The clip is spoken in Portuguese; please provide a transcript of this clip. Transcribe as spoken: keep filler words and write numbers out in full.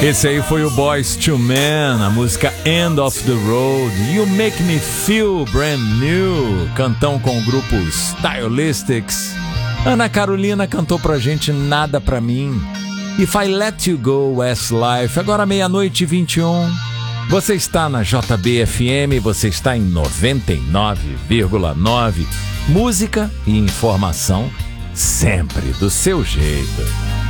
Esse aí foi o Boyz two Men, a música End of the Road. You Make Me Feel Brand New, cantão com o grupo Stylistics. Ana Carolina cantou pra gente Nada Pra Mim. If I Let You Go, Westlife. Agora meia-noite e vinte e um. Você está na J B F M, você está em noventa e nove vírgula nove. Música e informação sempre do seu jeito.